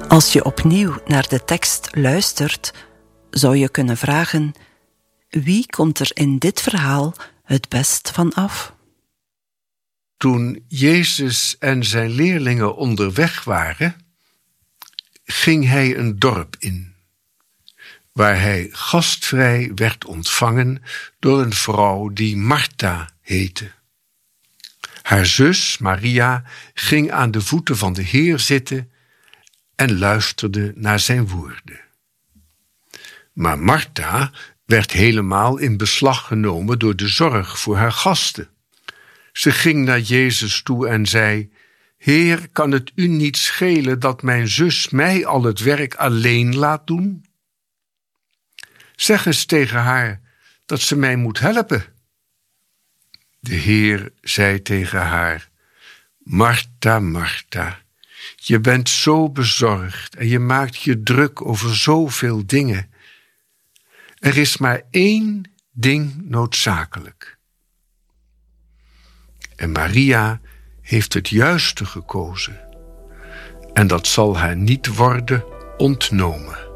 Als je opnieuw naar de tekst luistert, zou je kunnen vragen: wie komt er in dit verhaal het best van af? Toen Jezus en zijn leerlingen onderweg waren, ging hij een dorp in, waar hij gastvrij werd ontvangen door een vrouw die Martha heette. Haar zus, Maria, ging aan de voeten van de Heer zitten en luisterde naar zijn woorden. Maar Martha werd helemaal in beslag genomen door de zorg voor haar gasten. Ze ging naar Jezus toe en zei: Heer, kan het u niet schelen dat mijn zus mij al het werk alleen laat doen? Zeg eens tegen haar dat ze mij moet helpen. De Heer zei tegen haar: Martha, Martha, je bent zo bezorgd en je maakt je druk over zoveel dingen. Er is maar één ding noodzakelijk. En Maria heeft het juiste gekozen. En dat zal haar niet worden ontnomen.